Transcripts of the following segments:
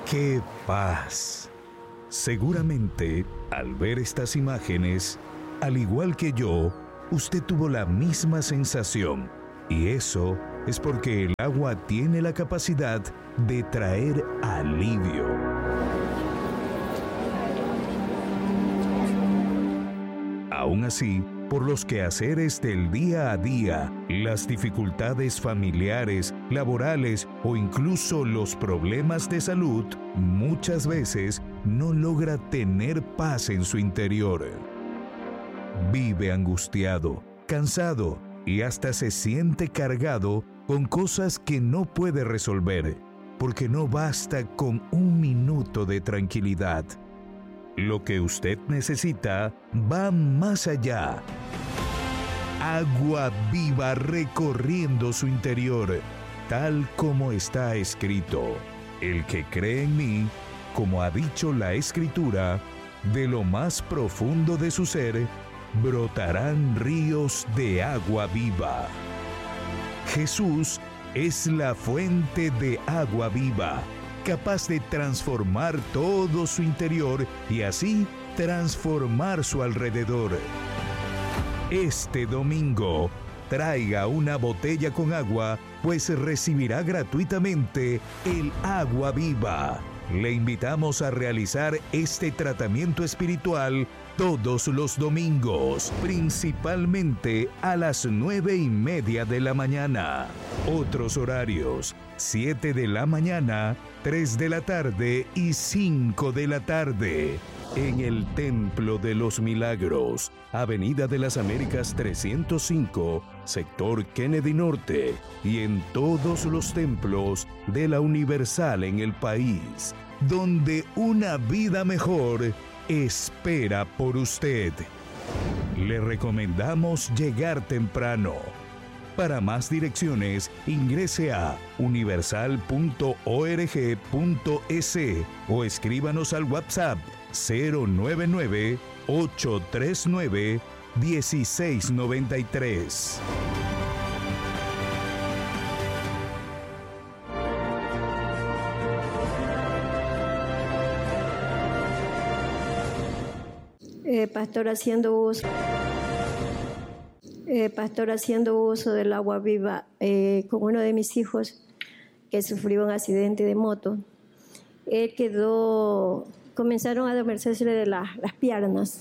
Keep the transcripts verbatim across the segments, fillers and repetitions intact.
¡Qué paz! Seguramente, al ver estas imágenes, al igual que yo, usted tuvo la misma sensación. Y eso es porque el agua tiene la capacidad de traer alivio. Aún así, por los quehaceres del día a día, las dificultades familiares, laborales o incluso los problemas de salud, muchas veces no logra tener paz en su interior. Vive angustiado, cansado y hasta se siente cargado con cosas que no puede resolver, porque no basta con un minuto de tranquilidad. Lo que usted necesita va más allá. Agua viva recorriendo su interior, tal como está escrito. El que cree en mí, como ha dicho la Escritura, de lo más profundo de su ser, brotarán ríos de agua viva. Jesús es la fuente de agua viva, capaz de transformar todo su interior y así transformar su alrededor. Este domingo, traiga una botella con agua, pues recibirá gratuitamente el agua viva. Le invitamos a realizar este tratamiento espiritual todos los domingos, principalmente a las nueve y media de la mañana. Otros horarios: siete de la mañana, tres de la tarde y cinco de la tarde. En el Templo de los Milagros, Avenida de las Américas trescientos cinco, sector Kennedy Norte, y en todos los templos de la Universal en el país, donde una vida mejor espera por usted. Le recomendamos llegar temprano. Para más direcciones, ingrese a universal punto org punto es o escríbanos al WhatsApp cero nueve nueve, ocho tres nueve, uno seis nueve tres. Eh, pastor, haciendo uso, eh, pastor, haciendo uso del agua viva eh, con uno de mis hijos que sufrió un accidente de moto. Él quedó, comenzaron a adormecerse de la, las piernas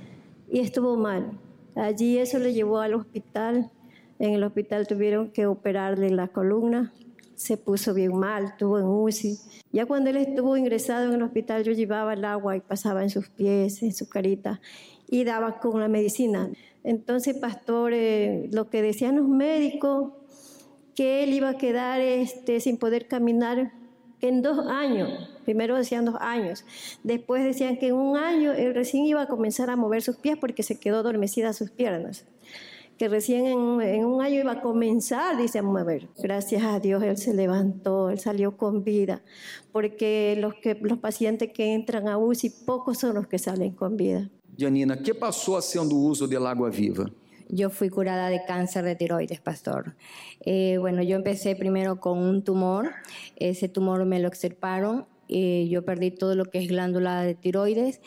y estuvo mal. Allí eso le llevó al hospital. En el hospital tuvieron que operarle la columna. Se puso bien mal, estuvo en U C I. Ya cuando él estuvo ingresado en el hospital, yo llevaba el agua y pasaba en sus pies, en su carita, y daba con la medicina. Entonces, pastor, eh, lo que decían los médicos, que él iba a quedar este, sin poder caminar en dos años. Primero decían dos años. Después decían que en un año él recién iba a comenzar a mover sus pies porque se quedó adormecida sus piernas. Que recién en, en un año iba a comenzar, dice, a mover. Gracias a Dios él se levantó, él salió con vida, porque los, que, los pacientes que entran a U C I, pocos son los que salen con vida. Janina, ¿qué pasó haciendo uso del agua viva? Yo fui curada de cáncer de tiroides, pastor. Eh, bueno, yo empecé primero con un tumor, ese tumor me lo extirparon, eh, yo perdí todo lo que es glándula de tiroides.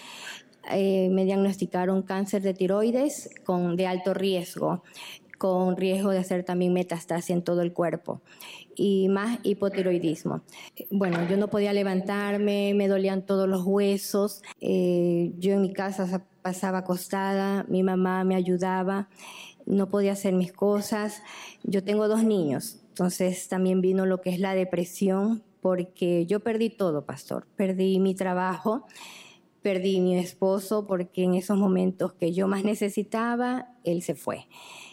Eh, me diagnosticaron cáncer de tiroides con, de alto riesgo, con riesgo de hacer también metástasis en todo el cuerpo y más hipotiroidismo. Bueno, yo no podía levantarme, me dolían todos los huesos, eh, yo en mi casa pasaba acostada, mi mamá me ayudaba, no podía hacer mis cosas. Yo tengo dos niños, entonces también vino lo que es la depresión, porque yo perdí todo, pastor, perdí mi trabajo, perdí mi esposo porque en esos momentos que yo más necesitaba, él se fue.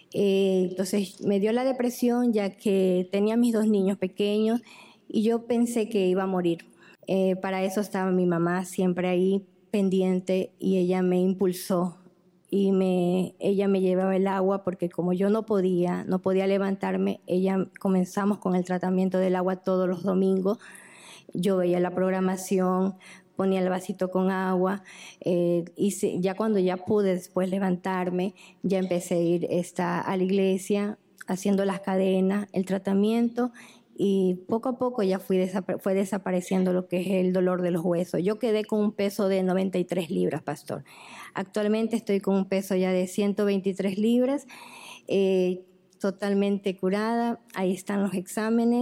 Eh, entonces me dio la depresión ya que tenía mis dos niños pequeños y yo pensé que iba a morir. Eh, para eso estaba mi mamá siempre ahí pendiente y ella me impulsó y me, ella me llevaba el agua porque como yo no podía, no podía levantarme, ella comenzamos con el tratamiento del agua todos los domingos. Yo veía la programación, ponía el vasito con agua, eh, y se, ya cuando ya pude después levantarme, ya empecé a ir esta, a la iglesia, haciendo las cadenas, el tratamiento, y poco a poco ya fui desap- fue desapareciendo lo que es el dolor de los huesos. Yo quedé con un peso de noventa y tres libras, pastor. Actualmente estoy con un peso ya de ciento veintitrés libras, eh, totalmente curada. Ahí están los exámenes.